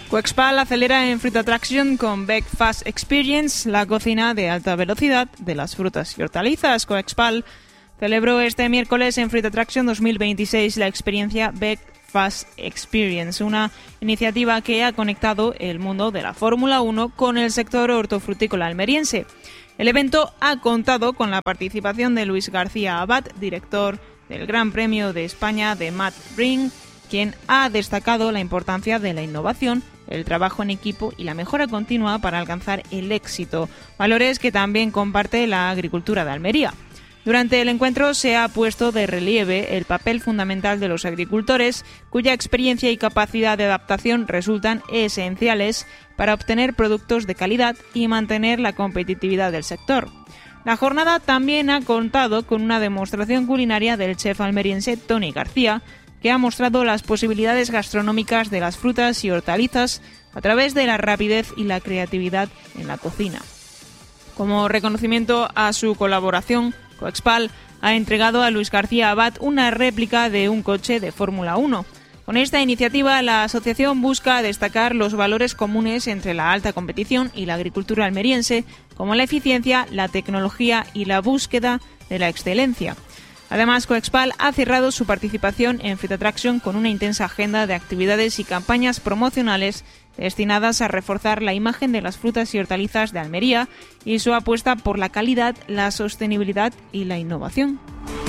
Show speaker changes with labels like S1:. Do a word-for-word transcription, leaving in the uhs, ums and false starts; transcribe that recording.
S1: Coexpal acelera en Fruit Attraction con Beck Fast Experience, la cocina de alta velocidad de las frutas y hortalizas. Coexpal celebró este miércoles en Fruit Attraction dos mil veintiséis la experiencia Beck Fast Experience, una iniciativa que ha conectado el mundo de la Fórmula uno con el sector hortofrutícola almeriense. El evento ha contado con la participación de Luis García Abad, director del Gran Premio de España de Matt Ring, quien ha destacado la importancia de la innovación, el trabajo en equipo y la mejora continua para alcanzar el éxito, valores que también comparte la agricultura de Almería. Durante el encuentro se ha puesto de relieve el papel fundamental de los agricultores, cuya experiencia y capacidad de adaptación resultan esenciales para obtener productos de calidad y mantener la competitividad del sector. La jornada también ha contado con una demostración culinaria del chef almeriense Tony García, que ha mostrado las posibilidades gastronómicas de las frutas y hortalizas a través de la rapidez y la creatividad en la cocina. Como reconocimiento a su colaboración, Coexpal ha entregado a Luis García Abad una réplica de un coche de Fórmula uno. Con esta iniciativa, la asociación busca destacar los valores comunes entre la alta competición y la agricultura almeriense, como la eficiencia, la tecnología y la búsqueda de la excelencia. Además, Coexpal ha cerrado su participación en Fruit Attraction con una intensa agenda de actividades y campañas promocionales destinadas a reforzar la imagen de las frutas y hortalizas de Almería y su apuesta por la calidad, la sostenibilidad y la innovación.